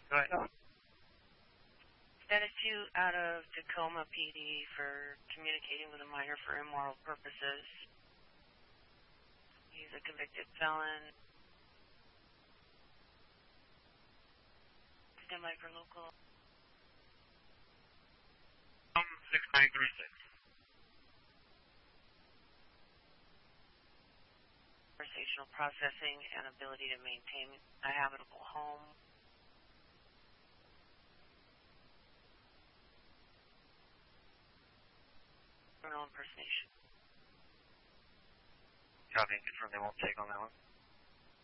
Go ahead. Status 2 out of Tacoma PD for communicating with a minor for immoral purposes. He's a convicted felon. Stand by for local. 6936. Conversational processing and ability to maintain a habitable home. Criminal impersonation. Copy and confirm they won't take on that one.